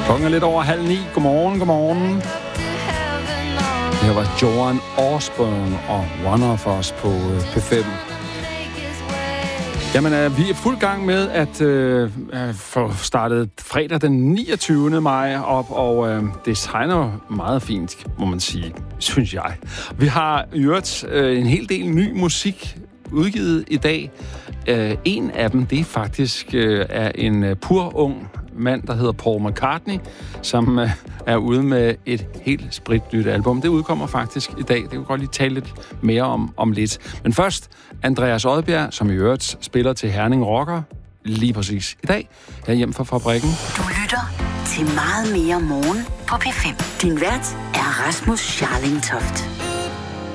Klokken er lidt over 8:30. Godmorgen, godmorgen. Det her var Joan Osborne og One of Us på P5. Jamen, vi er fuld gang med at få startet fredag den 29. maj op, og det tegner meget fint, må man sige, synes jeg. Vi har i øvrigt en hel del ny musik udgivet i dag. En af dem, det er faktisk er en pur ung mand, der hedder Paul McCartney, som er ude med et helt spritnyt album. Det udkommer faktisk i dag. Det kan vi godt lige tale lidt mere om lidt. Men først, Andreas Odbjerg, som i øvrigt spiller til Herning Rocker, lige præcis i dag, her hjem fra fabrikken. Du lytter til Meget mere morgen på P5. Din vært er Rasmus Scharling Toft.